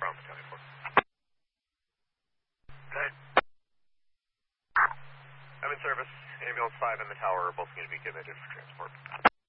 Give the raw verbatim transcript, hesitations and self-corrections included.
from County four. Good. I'm in service. Ambulance five and the tower are both going to be committed for transport.